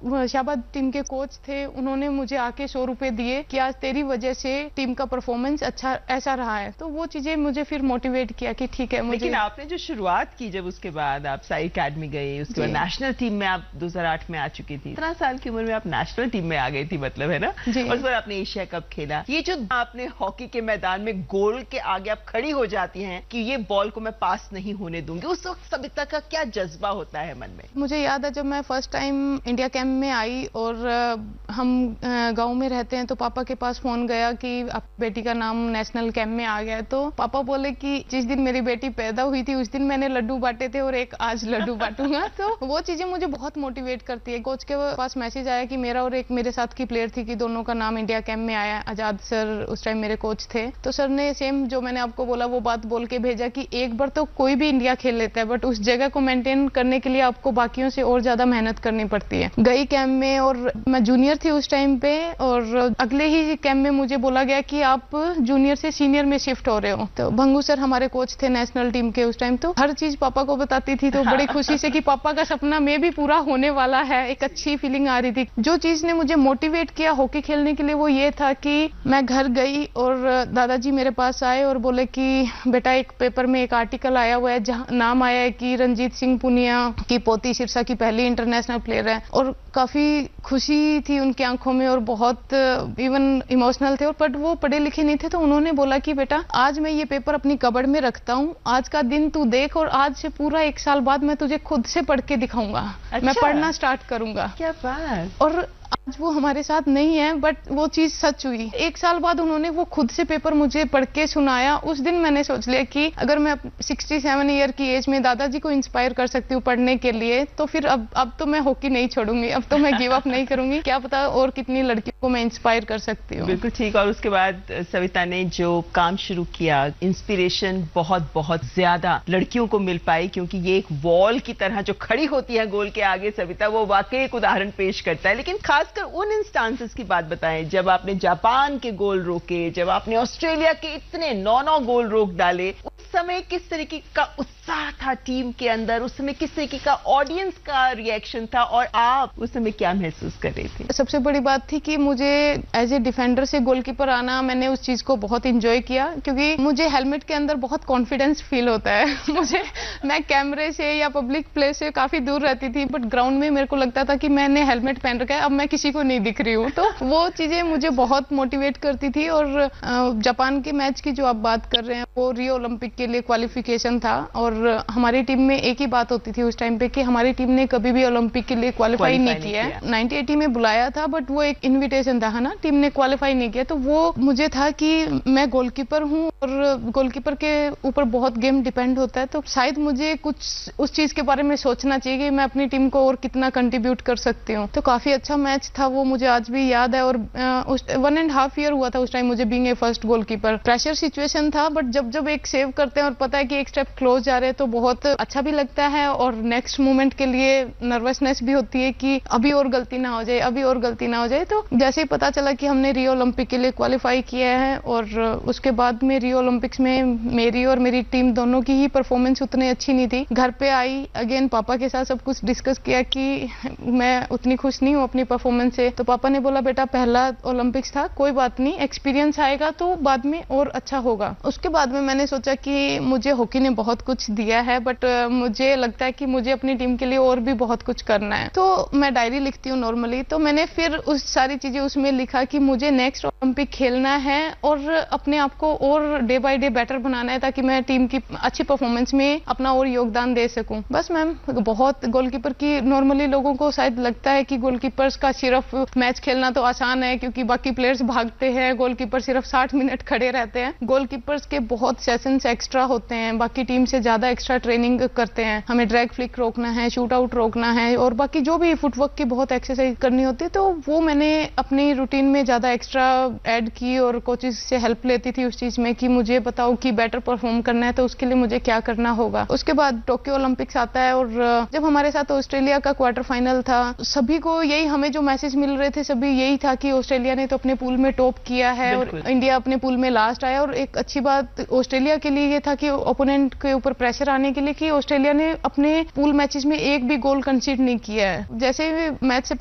Shahbaz team के coach थे, उन्होंने मुझे आके 100 रुपए दिए कि आज तेरी वजह से टीम का परफॉर्मेंस अच्छा ऐसा रहा है। तो वो चीजें मुझे फिर मोटिवेट किया कि ठीक है मुझे। लेकिन आपने जो शुरुआत की, जब उसके बाद आप साई अकेडमी गई, उसके बाद नेशनल टीम में आप 2008 में आ चुकी थी, 17 साल की उम्र में आप नेशनल टीम में आ गई थी, मतलब है ना। और फिर आपने एशिया कप खेला। ये जो आपने हॉकी के मैदान में गोल के आगे आप खड़ी हो जाती हैं कि ये बॉल को मैं पास नहीं होने दूंगी, उस वक्त सविता का क्या जज्बा होता है मन में? मुझे याद है जब मैं फर्स्ट टाइम इंडिया कैंप में आई और हम गांव में रहते हैं, तो पापा के पास फोन गया कि आप बेटी का नाम नेशनल कैंप में आ गया है। तो पापा बोले कि जिस दिन मेरी बेटी पैदा हुई थी उस दिन मैंने लड्डू बांटे थे और एक आज लड्डू बांटूंगा। तो वो चीजें मुझे बहुत मोटिवेट करती है। कोच के पास मैसेज आया कि मेरा और एक मेरे साथ की प्लेयर थी कि दोनों का नाम इंडिया कैंप में आया। आजाद सर उस टाइम मेरे कोच थे। तो सर ने सेम जो मैंने आपको बोला वो बात बोल के भेजा कि एक बार तो कोई भी इंडिया खेल लेता है, बट उस जगह को मेंटेन करने के लिए आपको बाकियों से और ज्यादा मेहनत करनी पड़ती है। गई कैंप में और मैं जूनियर थी उस टाइम पे, और अगले ही कैंप में मुझे बोला गया कि आप जूनियर से सीनियर में शिफ्ट हो रहे हो। तो भंगू सर हमारे कोच थे नेशनल टीम के उस टाइम। तो हर चीज पापा को बताती थी, तो बड़ी खुशी से कि पापा का सपना में भी पूरा होने वाला है, एक अच्छी फीलिंग आ रही थी। जो चीज ने मुझे मोटिवेट किया हॉकी खेलने के लिए वो ये था कि मैं घर गई और दादाजी मेरे पास आए और बोले कि बेटा एक पेपर में एक आर्टिकल आया हुआ है जहाँ नाम आया है कि रणजीत सिंह पुनिया की पोती सिरसा की पहली इंटरनेशनल प्लेयर है। और काफी खुशी थी उनकी आंखों में और बहुत इवन इमोशनल थे, बट वो पढ़े लिखे नहीं थे। तो उन्होंने बोला कि बेटा आज मैं ये पेपर अपनी कबर्ड में रखता हूँ, आज का दिन तू देख और आज से पूरा 1 साल बाद मैं तुझे खुद से पढ़ के दिखाऊंगा। अच्छा। मैं पढ़ना स्टार्ट करूंगा। क्या बात। और आज वो हमारे साथ नहीं है, बट वो चीज सच हुई। 1 साल बाद उन्होंने वो खुद से पेपर मुझे पढ़ के सुनाया। उस दिन मैंने सोच लिया कि अगर मैं 67 ईयर की एज में दादाजी को इंस्पायर कर सकती हूँ पढ़ने के लिए, तो फिर अब तो मैं हॉकी नहीं छोड़ूंगी, अब तो मैं गिव अप नहीं करूंगी। क्या पता और कितनी लड़कियों को मैं इंस्पायर कर सकती हूँ। बिल्कुल ठीक। और उसके बाद सविता ने जो काम शुरू किया, इंस्पिरेशन बहुत बहुत ज्यादा लड़कियों को मिल पाई, क्योंकि ये एक वॉल की तरह जो खड़ी होती है गोल के आगे सविता, वो वाकई एक उदाहरण पेश करता है। लेकिन खासकर उन इंस्टांसेस की बात बताएं जब आपने जापान के गोल रोके, जब आपने ऑस्ट्रेलिया के इतने 9 गोल रोक डाले, उस समय किस तरीके का उत्साह था टीम के अंदर, उस समय किस तरीके का ऑडियंस का रिएक्शन था और आप उस समय क्या महसूस कर रहे थे? सबसे बड़ी बात थी कि मुझे एज ए डिफेंडर से गोलकीपर आना, मैंने उस चीज को बहुत इंजॉय किया, क्योंकि मुझे हेलमेट के अंदर बहुत कॉन्फिडेंस फील होता है। मैं कैमरे से या पब्लिक प्लेस से काफी दूर रहती थी, बट ग्राउंड में मेरे को लगता था कि मैंने हेलमेट पहन रखा है, अब मैं किसी को नहीं दिख रही हूँ। तो वो चीजें मुझे बहुत मोटिवेट करती थी। और जापान के मैच की जो आप बात कर रहे हैं, वो रियो ओलंपिक के लिए क्वालिफिकेशन था और हमारी टीम में एक ही बात होती थी उस टाइम पे कि हमारी टीम ने कभी भी ओलंपिक के लिए क्वालिफाई नहीं किया है। 1980 में बुलाया था, बट वो एक इन्विटेशन था, है ना, टीम ने क्वालिफाई नहीं किया। तो वो मुझे था कि मैं गोलकीपर हूँ और गोलकीपर के ऊपर बहुत गेम डिपेंड होता है, तो शायद मुझे कुछ उस चीज के बारे में सोचना चाहिए कि मैं अपनी टीम को और कितना कंट्रीब्यूट कर सकती हूँ। तो काफी अच्छा मैच था वो, मुझे आज भी याद है। और उस 1.5 ईयर हुआ था उस टाइम मुझे being a first goalkeeper. Pressure situation था, बट जब एक सेव करते हैं और पता है कि एक स्टेप क्लोज जा रहे हैं, तो बहुत अच्छा भी लगता है और नेक्स्ट मोमेंट के लिए नर्वसनेस भी होती है कि अभी और गलती ना हो जाए, अभी और गलती ना हो जाए। तो जैसे ही पता चला कि हमने रियो ओलंपिक के लिए क्वालिफाई किया है, और उसके बाद में रियो ओलंपिक्स में मेरी और मेरी टीम दोनों की ही परफॉर्मेंस उतनी अच्छी नहीं थी। घर पे आई, अगेन पापा के साथ सब कुछ डिस्कस किया कि मैं उतनी खुश नहीं हूँ अपनी परफॉर्मेंस से। तो पापा ने बोला बेटा पहला ओलंपिक्स था, कोई बात नहीं, एक्सपीरियंस आएगा तो बाद में और अच्छा होगा। उसके बाद में मैंने सोचा कि मुझे हॉकी ने बहुत कुछ दिया है, बट मुझे लगता है कि मुझे अपनी टीम के लिए और भी बहुत कुछ करना है। तो मैं डायरी लिखती हूँ नॉर्मली, तो मैंने फिर उस सारी चीजें उसमें लिखा कि मुझे नेक्स्ट ओलंपिक खेलना है और अपने आप को और डे बाय डे बेटर बनाना है, ताकि मैं टीम की अच्छी परफॉर्मेंस में अपना और योगदान दे सकूं। बस मैम, बहुत गोलकीपर की नॉर्मली लोगों को शायद लगता है कि गोलकीपर्स का सिर्फ मैच खेलना तो आसान है क्योंकि बाकी प्लेयर्स भागते हैं, गोलकीपर सिर्फ 60 मिनट खड़े रहते हैं। गोलकीपर्स के बहुत सेशंस एक्स्ट्रा होते हैं, बाकी टीम से ज्यादा एक्स्ट्रा ट्रेनिंग करते हैं। हमें ड्रैग फ्लिक रोकना है, शूट आउट रोकना है और बाकी जो भी फुटवर्क की बहुत एक्सरसाइज करनी होती है। तो वो मैंने अपनी रूटीन में ज्यादा एक्स्ट्रा ऐड की और कोचेस से हेल्प लेती थी उस चीज में कि मुझे बताओ कि बेटर परफॉर्म करना है तो उसके लिए मुझे क्या करना होगा। उसके बाद टोक्यो ओलंपिक्स आता है और जब हमारे साथ ऑस्ट्रेलिया का क्वार्टर फाइनल था, सभी को यही, हमें जो मैसेज मिल रहे थे सभी यही था कि ऑस्ट्रेलिया ने तो अपने पूल में टॉप किया है और इंडिया अपने पूल में लास्ट आया। और एक अच्छी बात ऑस्ट्रेलिया के लिए ये था कि ओपोनेंट के ऊपर प्रेशर आने के लिए कि ऑस्ट्रेलिया ने अपने पूल मैचेस में एक भी गोल कंसीड नहीं किया है। जैसे मैच से